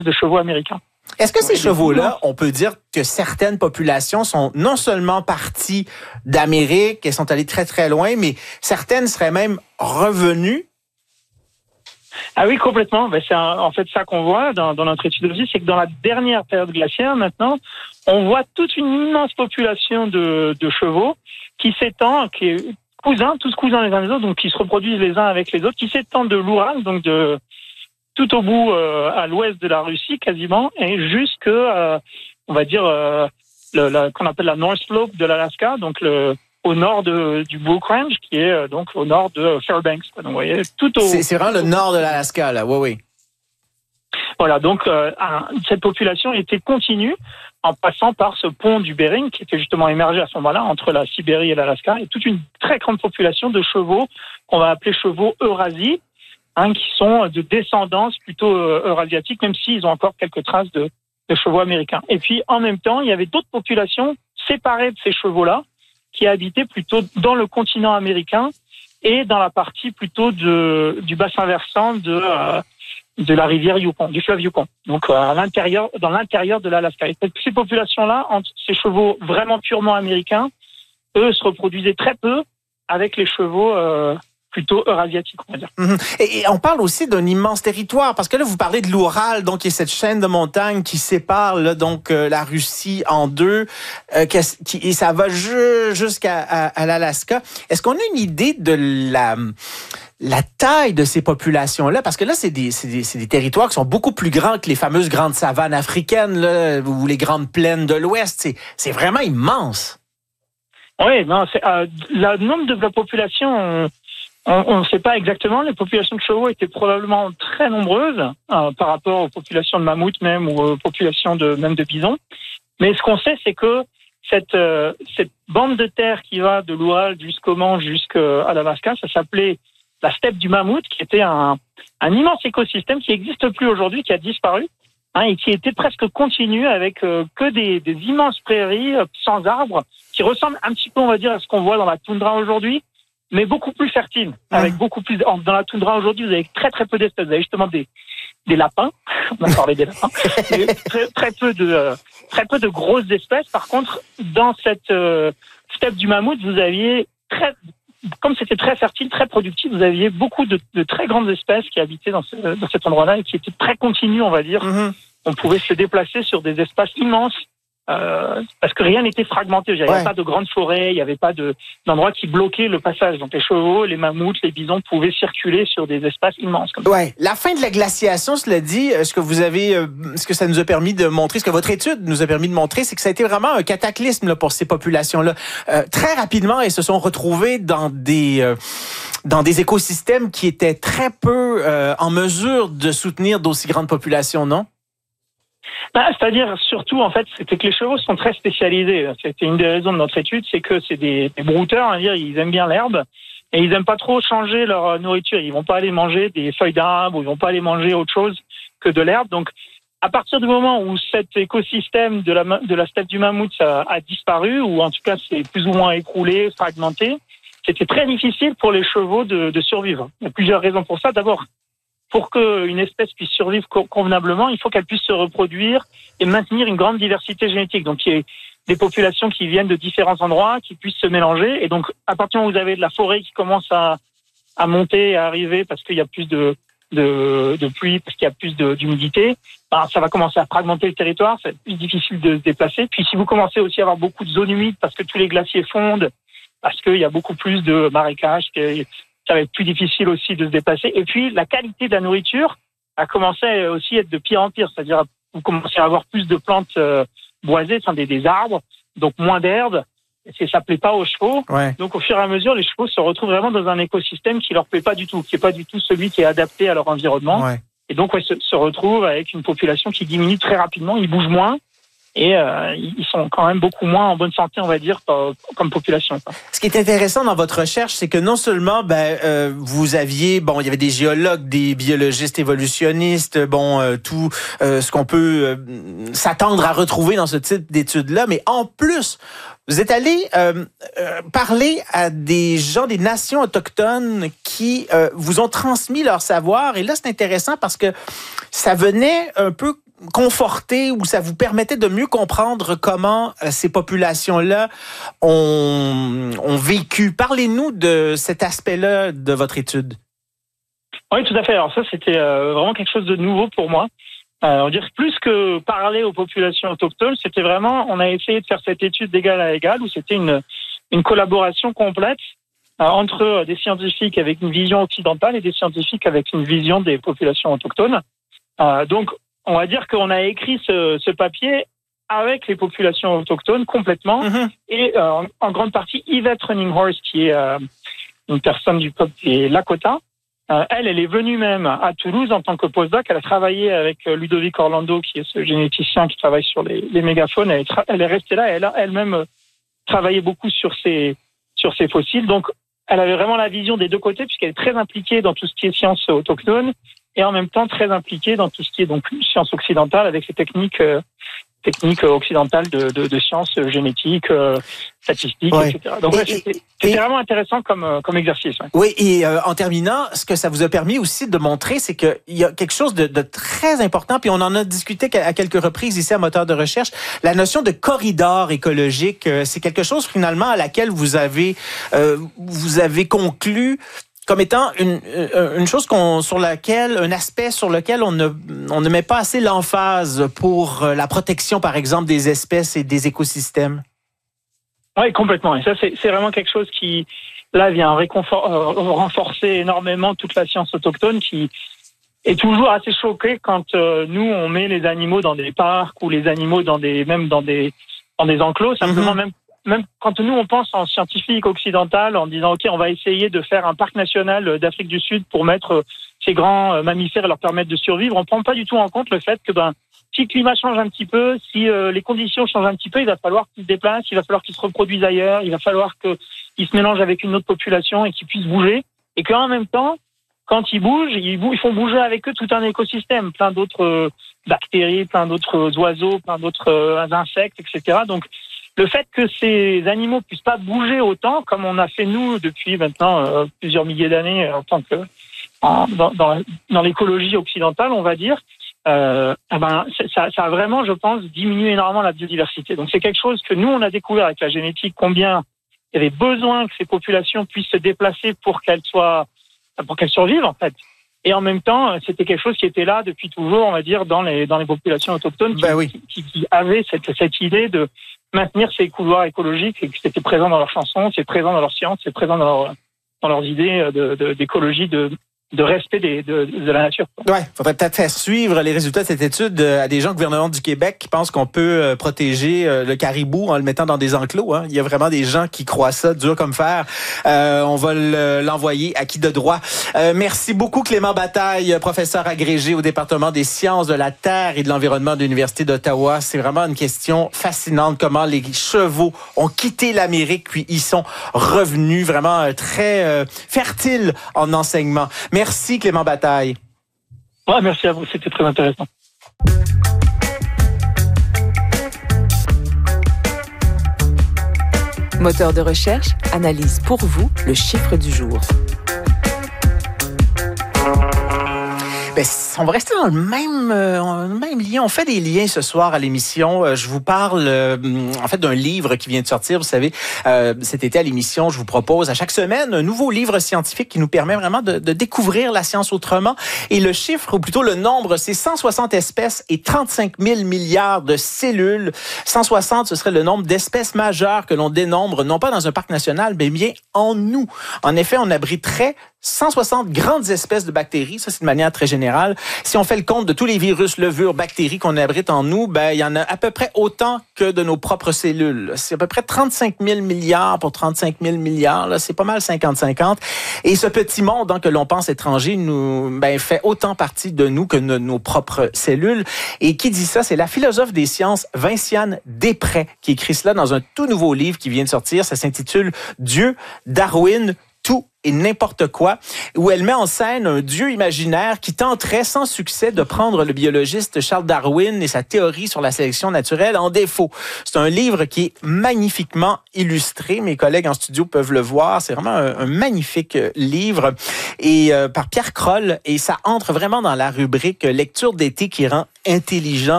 de chevaux américains. Est-ce que ces chevaux-là, on peut dire que certaines populations sont non seulement parties d'Amérique, elles sont allées très, très loin, mais certaines seraient même revenues? Ah oui, complètement. C'est en fait ça qu'on voit dans notre étude aussi, c'est que dans la dernière période glaciaire, maintenant, on voit toute une immense population de chevaux qui s'étend, qui est tous cousins les uns les autres, donc qui se reproduisent les uns avec les autres, qui s'étendent de l'Oural, donc de tout au bout à l'ouest de la Russie quasiment, et jusque, on va dire, qu'on appelle la North Slope de l'Alaska, donc au nord du Brook Range, qui est donc au nord de Fairbanks. Donc, vous voyez, c'est vraiment le nord de l'Alaska, là, oui. Voilà, donc cette population était continue en passant par ce pont du Bering, qui était justement émergé à ce moment-là entre la Sibérie et l'Alaska, et toute une très grande population de chevaux qu'on va appeler chevaux Eurasie, qui sont de descendance plutôt eurasiatique, même s'ils ont encore quelques traces de chevaux américains. Et puis, en même temps, il y avait d'autres populations séparées de ces chevaux-là, qui habitaient plutôt dans le continent américain et dans la partie plutôt du bassin versant de la rivière Yukon, du fleuve Yukon. Donc, dans l'intérieur de l'Alaska. Et ces populations-là, entre ces chevaux vraiment purement américains, eux se reproduisaient très peu avec les chevaux plutôt eurasiatique, on va dire. Et on parle aussi d'un immense territoire, parce que là, vous parlez de l'Oural, donc il y a cette chaîne de montagnes qui sépare là, donc la Russie en deux, et ça va jusqu'à l'Alaska. Est-ce qu'on a une idée de la taille de ces populations-là? Parce que là, c'est des territoires qui sont beaucoup plus grands que les fameuses grandes savanes africaines là, ou les grandes plaines de l'Ouest. C'est vraiment immense. Oui, non, le nombre de la population... On ne sait pas exactement. Les populations de chevaux étaient probablement très nombreuses par rapport aux populations de mammouths même ou aux populations même de bisons. Mais ce qu'on sait, c'est que cette bande de terre qui va de l'Oural jusqu'au Mans jusqu'à l'Alaska, ça s'appelait la steppe du mammouth, qui était un immense écosystème qui n'existe plus aujourd'hui, qui a disparu, et qui était presque continu avec que des immenses prairies sans arbres, qui ressemblent un petit peu, on va dire, à ce qu'on voit dans la toundra aujourd'hui, mais beaucoup plus fertile, avec beaucoup plus... Dans la toundra aujourd'hui, vous avez très très peu d'espèces. Vous avez justement des lapins, on a parlé des lapins, mais très peu de grosses espèces. Par contre, dans cette steppe du mammouth, vous aviez comme c'était très fertile, très productif, vous aviez beaucoup de très grandes espèces qui habitaient dans cet endroit-là et qui étaient très continues, on va dire. On pouvait se déplacer sur des espaces immenses. Parce que rien n'était fragmenté. Il n'y avait pas de grandes forêts, il n'y avait pas d'endroits qui bloquaient le passage. Donc les chevaux, les mammouths, les bisons pouvaient circuler sur des espaces immenses. Comme ça. La fin de la glaciation, cela dit, ce que ça nous a permis de montrer, ce que votre étude nous a permis de montrer, c'est que ça a été vraiment un cataclysme là, pour ces populations-là. Très rapidement, elles se sont retrouvées dans des écosystèmes qui étaient très peu en mesure de soutenir d'aussi grandes populations, non? C'est-à-dire, surtout, en fait, c'était que les chevaux sont très spécialisés. C'était une des raisons de notre étude, c'est que c'est des brouteurs, on va dire, ils aiment bien l'herbe et ils aiment pas trop changer leur nourriture. Ils vont pas aller manger des feuilles d'arbre ou ils vont pas aller manger autre chose que de l'herbe. Donc, à partir du moment où cet écosystème de la steppe du mammouth a disparu, ou en tout cas c'est plus ou moins écroulé, fragmenté, c'était très difficile pour les chevaux de survivre. Il y a plusieurs raisons pour ça. D'abord, pour qu'une espèce puisse survivre convenablement, il faut qu'elle puisse se reproduire et maintenir une grande diversité génétique. Donc, il y a des populations qui viennent de différents endroits, qui puissent se mélanger. Et donc, à partir du moment où vous avez de la forêt qui commence à monter, à arriver, parce qu'il y a plus de pluie, parce qu'il y a plus d'humidité, ça va commencer à fragmenter le territoire, c'est plus difficile de se déplacer. Puis, si vous commencez aussi à avoir beaucoup de zones humides, parce que tous les glaciers fondent, parce qu'il y a beaucoup plus de marécages, ça va être plus difficile aussi de se déplacer. Et puis, la qualité de la nourriture a commencé aussi à être de pire en pire. C'est-à-dire, vous commencez à avoir plus de plantes boisées, des arbres, donc moins d'herbes. Et ça plaît pas aux chevaux. Donc, au fur et à mesure, les chevaux se retrouvent vraiment dans un écosystème qui leur plaît pas du tout, qui est pas du tout celui qui est adapté à leur environnement. Et donc, se retrouvent avec une population qui diminue très rapidement. Ils bougent moins. Et ils sont quand même beaucoup moins en bonne santé, on va dire, comme population. Ce qui est intéressant dans votre recherche, c'est que non seulement vous aviez, il y avait des géologues, des biologistes évolutionnistes, tout ce qu'on peut s'attendre à retrouver dans ce type d'études-là, mais en plus, vous êtes allé parler à des gens, des nations autochtones qui vous ont transmis leur savoir. Et là, c'est intéressant parce que ça venait un peu conforté ou ça vous permettait de mieux comprendre comment ces populations-là ont vécu? Parlez-nous de cet aspect-là de votre étude. Oui, tout à fait. Alors ça, c'était vraiment quelque chose de nouveau pour moi. On dirait plus que parler aux populations autochtones, c'était vraiment, on a essayé de faire cette étude d'égal à égal où c'était une collaboration complète entre des scientifiques avec une vision occidentale et des scientifiques avec une vision des populations autochtones. Donc, on va dire qu'on a écrit ce papier avec les populations autochtones complètement et en grande partie Yvette Runninghorst, qui est une personne du peuple des Lakota. Elle est venue même à Toulouse en tant que postdoc. Elle a travaillé avec Ludovic Orlando, qui est ce généticien qui travaille sur les mégaphones. Elle est restée là et elle a elle-même travaillé beaucoup sur ces fossiles. Donc, elle avait vraiment la vision des deux côtés puisqu'elle est très impliquée dans tout ce qui est sciences autochtones et en même temps très impliquée dans tout ce qui est donc sciences occidentales avec ces techniques occidentales de sciences génétiques, statistiques, etc. Donc c'était vraiment intéressant comme exercice. Ouais. Oui, et en terminant, ce que ça vous a permis aussi de montrer, c'est qu'il y a quelque chose de très important, puis on en a discuté à quelques reprises ici à Moteur de recherche, la notion de corridor écologique. C'est quelque chose finalement à laquelle vous avez conclu comme étant une chose un aspect sur lequel on ne met pas assez l'emphase pour la protection, par exemple, des espèces et des écosystèmes. Oui, complètement. Et ça, c'est vraiment quelque chose qui, là, vient renforcer énormément toute la science autochtone qui est toujours assez choquée quand nous, on met les animaux dans des parcs ou les animaux dans des enclos, simplement même quand nous, on pense en scientifique occidental, en disant, OK, on va essayer de faire un parc national d'Afrique du Sud pour mettre ces grands mammifères et leur permettre de survivre, on ne prend pas du tout en compte le fait que, si le climat change un petit peu, si les conditions changent un petit peu, il va falloir qu'ils se déplacent, il va falloir qu'ils se reproduisent ailleurs, il va falloir qu'ils se mélangent avec une autre population et qu'ils puissent bouger. Et qu'en même temps, quand ils bougent, ils font bouger avec eux tout un écosystème, plein d'autres bactéries, plein d'autres oiseaux, plein d'autres insectes, etc. Donc, le fait que ces animaux puissent pas bouger autant, comme on a fait nous depuis maintenant plusieurs milliers d'années en tant que dans l'écologie occidentale, on va dire, ça a vraiment, je pense, diminué énormément la biodiversité. Donc c'est quelque chose que nous on a découvert avec la génétique, combien il y avait besoin que ces populations puissent se déplacer pour qu'elles survivent en fait. Et en même temps, c'était quelque chose qui était là depuis toujours, on va dire, dans les populations autochtones qui avaient cette idée de maintenir ces couloirs écologiques et que c'était présent dans leurs chansons, c'est présent dans leur science, c'est présent dans leurs idées d'écologie, de respect de la nature. Oui, il faudrait peut-être faire suivre les résultats de cette étude à des gens au gouvernement du Québec qui pensent qu'on peut protéger le caribou en le mettant dans des enclos. Hein. Il y a vraiment des gens qui croient ça dur comme fer. On va l'envoyer à qui de droit. Merci beaucoup Clément Bataille, professeur agrégé au département des sciences de la terre et de l'environnement de l'Université d'Ottawa. C'est vraiment une question fascinante, comment les chevaux ont quitté l'Amérique puis ils sont revenus, vraiment très fertiles en enseignement. Merci Clément Bataille. Ouais, merci à vous, c'était très intéressant. Moteur de recherche analyse pour vous le chiffre du jour. Ben, on va rester dans le même lien. On fait des liens ce soir à l'émission. Je vous parle en fait d'un livre qui vient de sortir. Vous savez, cet été à l'émission, je vous propose à chaque semaine un nouveau livre scientifique qui nous permet vraiment de découvrir la science autrement. Et le chiffre, ou plutôt le nombre, c'est 160 espèces et 35 000 milliards de cellules. 160, ce serait le nombre d'espèces majeures que l'on dénombre, non pas dans un parc national, mais bien en nous. En effet, on abriterait 160 grandes espèces de bactéries, ça c'est de manière très générale. Si on fait le compte de tous les virus, levures, bactéries qu'on abrite en nous, ben il y en a à peu près autant que de nos propres cellules. C'est à peu près 35 000 milliards pour 35 000 milliards. Là, c'est pas mal 50-50. Et ce petit monde que l'on pense étranger fait autant partie de nous que de nos propres cellules. Et qui dit ça? C'est la philosophe des sciences Vinciane Després qui écrit cela dans un tout nouveau livre qui vient de sortir. Ça s'intitule « Dieu, Darwin, tout et n'importe quoi, où elle met en scène un dieu imaginaire qui tenterait sans succès de prendre le biologiste Charles Darwin et sa théorie sur la sélection naturelle en défaut. C'est un livre qui est magnifiquement illustré. Mes collègues en studio peuvent le voir. C'est vraiment un magnifique livre et par Pierre Kroll, et ça entre vraiment dans la rubrique lecture d'été qui rend intelligent